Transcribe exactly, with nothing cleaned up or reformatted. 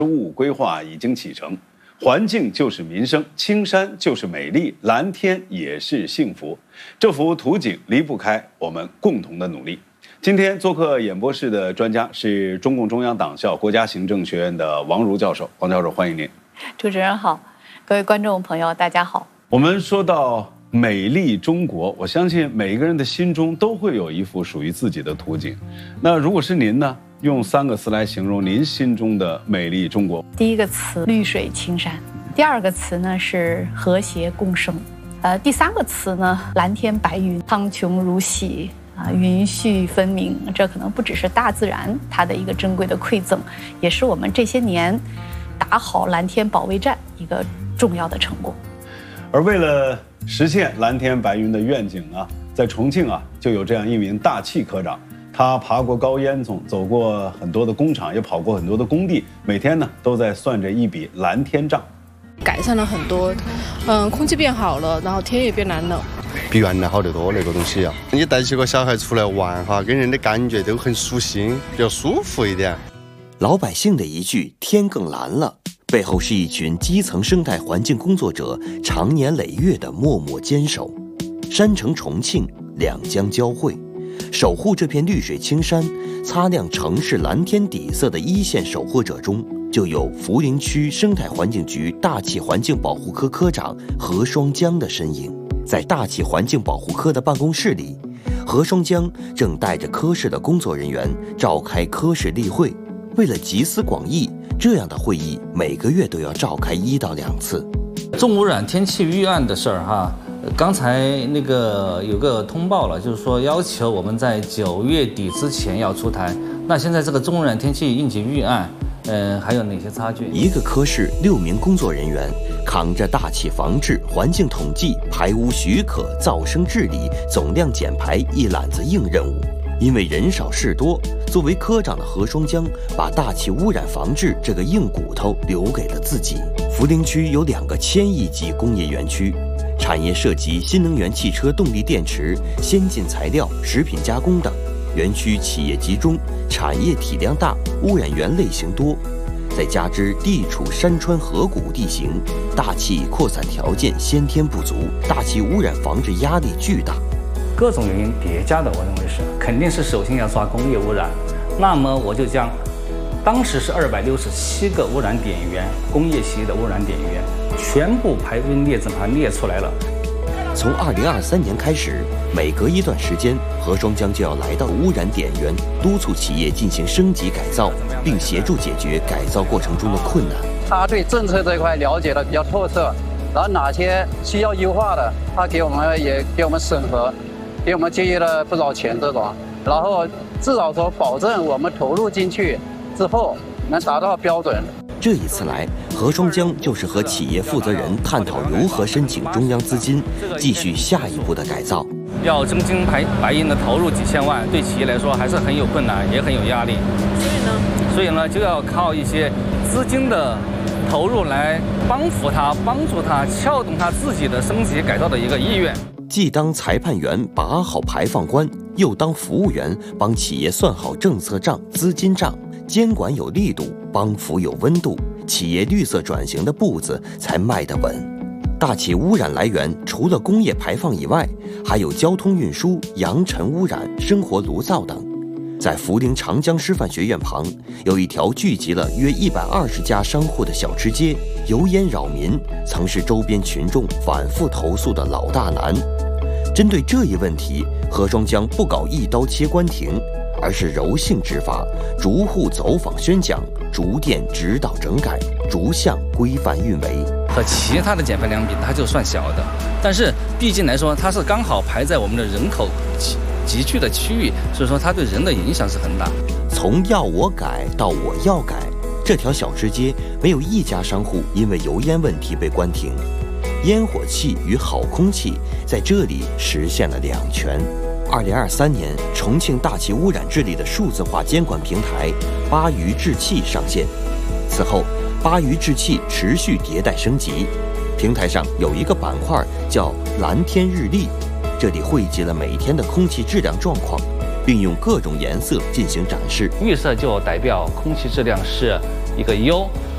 务规划已经启程，环境就是民生，青山就是美丽，蓝天也是幸福。这幅图景离不开我们共同的努力。今天做客演播室的专家是中共中央党校国家行政学院的王儒教授。王教授，欢迎您。 主持人好，各位观众朋友，大家好。 我们说到美丽中国，我相信每一个人的心中都会有一幅属于自己的图景。那如果是您呢？用三个词来形容您心中的美丽中国。 第一个词绿水青山，第二个词呢是和谐共生，呃，第三个词呢蓝天白云，苍穹如洗啊，云絮分明。这可能不只是大自然它的一个珍贵的馈赠，也是我们这些年打好蓝天保卫战一个重要的成果。 而为了实现蓝天白云的愿景啊，在重庆啊就有这样一名大气科长。他爬过高烟囱，走过很多的工厂，也跑过很多的工地，每天呢都在算着一笔蓝天账。 改善了很多，嗯，空气变好了，然后天也变蓝了， 比原来好得多那个东西啊。你带起个小孩出来玩哈，给人的感觉都很舒心，比较舒服一点。 老百姓的一句天更蓝了，背后是一群基层生态环境工作者长年累月的默默坚守。山城重庆，两江交汇。守护这片绿水青山，擦亮城市蓝天底色的一线守护者中，就有涪陵区生态环境局大气环境保护科科长何双江的身影。在大气环境保护科的办公室里，何双江正带着科室的工作人员召开科室例会。为了集思广益，这样的会议每个月都要召开一到两次。 重污染天气预案的事儿哈。刚才那个有个通报了，就是说要求我们在九月底之前要出台。那现在这个重污染天气应急预案，呃，还有哪些差距？ 一个科室六名工作人员扛着大气防治、环境统计、排污许可、噪声治理、总量减排一揽子硬任务。因为人少事多，作为科长的何双江把大气污染防治这个硬骨头留给了自己。涪陵区有两个千亿级工业园区。产业涉及新能源汽车动力电池、先进材料、食品加工等，园区企业集中，产业体量大，污染源类型多，再加之地处山川河谷地形，大气扩散条件先天不足，大气污染防治压力巨大。 各种原因叠加的，我认为是肯定是首先要抓工业污染。那么我就将当时是二百六十七个污染点源，工业企业的污染点源。全部排分列子把它列出来了。 从二零二三年开始，每隔一段时间，何双江就要来到污染点源，督促企业进行升级改造，并协助解决改造过程中的困难。 他对政策这一块了解的比较透彻，然后哪些需要优化的，他给我们也给我们审核，给我们节约了不少钱这种。然后至少说保证我们投入进去之后能达到标准。 这一次来，何双江就是和企业负责人探讨如何申请中央资金，继续下一步的改造。 要真金白白银的投入几千万，对企业来说还是很有困难，也很有压力。所以呢，所以呢，就要靠一些资金的投入来帮扶他、帮助他、撬动他自己的升级改造的一个意愿。 既当裁判员把好排放关，又当服务员帮企业算好政策账、资金账。监管有力度，帮扶有温度，企业绿色转型的步子才迈得稳。大气污染来源除了工业排放以外，还有交通运输、扬尘污染、生活炉灶等。在涪陵长江师范学院旁，有一条聚集了约一百二十家商户的小吃街，油烟扰民，曾是周边群众反复投诉的老大难。针对这一问题，何双江不搞一刀切关停，而是柔性执法，逐户走访宣讲，逐店指导整改，逐项规范运维。 和其他的减排量比，它就算小的，但是毕竟来说，它是刚好排在我们的人口集集聚的区域，所以说它对人的影响是很大。 从要我改到我要改，这条小吃街没有一家商户因为油烟问题被关停，烟火气与好空气在这里实现了两全。二零二三年，重庆大气污染治理的数字化监管平台“巴渝治气”上线。此后，巴渝治气持续迭代升级。平台上有一个板块叫“蓝天日历”，这里汇集了每天的空气质量状况，并用各种颜色进行展示。 绿色就代表空气质量是一个优，